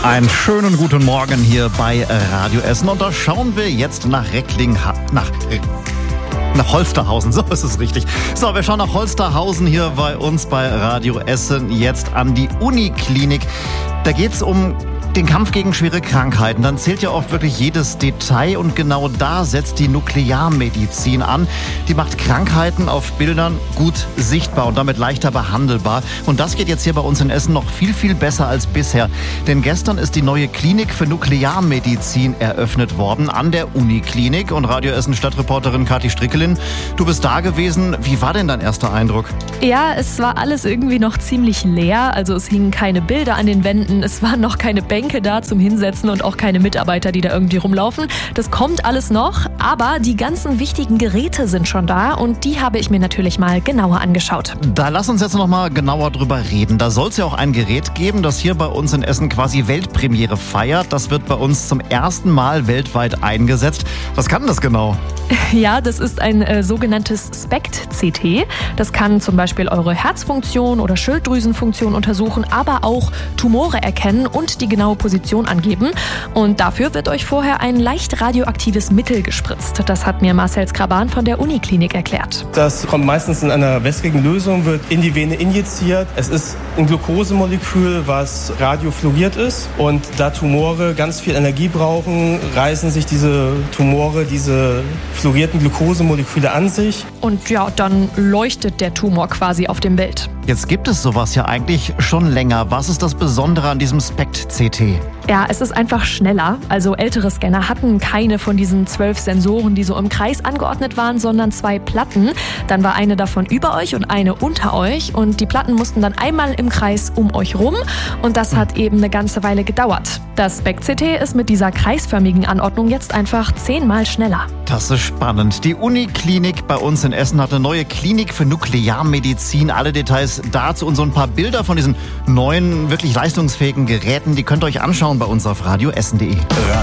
Einen schönen guten Morgen hier bei Radio Essen. Und da schauen wir jetzt nach nach Holsterhausen, so ist es richtig. So, wir schauen nach Holsterhausen hier bei uns bei Radio Essen, jetzt an die Uniklinik. Da geht's um den Kampf gegen schwere Krankheiten. Dann zählt ja oft wirklich jedes Detail und genau da setzt die Nuklearmedizin an. Die macht Krankheiten auf Bildern gut sichtbar und damit leichter behandelbar. Und das geht jetzt hier bei uns in Essen noch viel, viel besser als bisher. Denn gestern ist die neue Klinik für Nuklearmedizin eröffnet worden an der Uniklinik. Und Radio Essen Stadtreporterin Kathi Strickelin, du bist da gewesen. Wie war denn dein erster Eindruck? Ja, es war alles irgendwie noch ziemlich leer. Also es hingen keine Bilder an den Wänden, es waren noch keine Bänke da zum Hinsetzen und auch keine Mitarbeiter, die da irgendwie rumlaufen. Das kommt alles noch, aber die ganzen wichtigen Geräte sind schon da und die habe ich mir natürlich mal genauer angeschaut. Da lass uns jetzt noch mal genauer drüber reden. Da soll es ja auch ein Gerät geben, das hier bei uns in Essen quasi Weltpremiere feiert. Das wird bei uns zum ersten Mal weltweit eingesetzt. Was kann das genau? Ja, das ist ein sogenanntes SPECT-CT. Das kann zum Beispiel eure Herzfunktion oder Schilddrüsenfunktion untersuchen, aber auch Tumore erkennen und die genaue Position angeben. Und dafür wird euch vorher ein leicht radioaktives Mittel gespritzt. Das hat mir Marcel Skraban von der Uniklinik erklärt. Das kommt meistens in einer wässrigen Lösung, wird in die Vene injiziert. Es ist ein Glukosemolekül, was radiofluoriert ist. Und da Tumore ganz viel Energie brauchen, reißen sich diese Tumore, diese fluorierten Glukosemoleküle an sich. Und ja, dann leuchtet der Tumor quasi auf dem Bild. Jetzt gibt es sowas ja eigentlich schon länger. Was ist das Besondere an diesem SPECT-CT? Ja, es ist einfach schneller. Also ältere Scanner hatten keine von diesen 12 Sensoren, die so im Kreis angeordnet waren, sondern 2 Platten. Dann war eine davon über euch und eine unter euch. Und die Platten mussten dann einmal im Kreis um euch rum. Und das hat eben eine ganze Weile gedauert. Das SPECT-CT ist mit dieser kreisförmigen Anordnung jetzt einfach 10-mal schneller. Das ist spannend. Die Uniklinik bei uns in Essen hat eine neue Klinik für Nuklearmedizin. Alle Details dazu und so ein paar Bilder von diesen neuen, wirklich leistungsfähigen Geräten, die könnt ihr euch anschauen bei uns auf radioessen.de.